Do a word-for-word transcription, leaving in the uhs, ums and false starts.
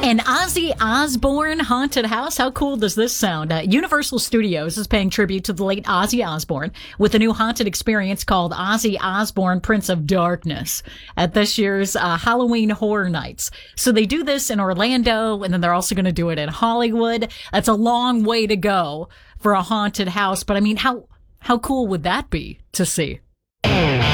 An Ozzy Osbourne haunted house? How cool does this sound? Uh, Universal Studios is paying tribute to the late Ozzy Osbourne with a new haunted experience called Ozzy Osbourne Prince of Darkness at this year's uh, Halloween Horror Nights. So they do this in Orlando, and then they're also going to do it in Hollywood. That's a long way to go for a haunted house, but I mean, how how cool would that be to see?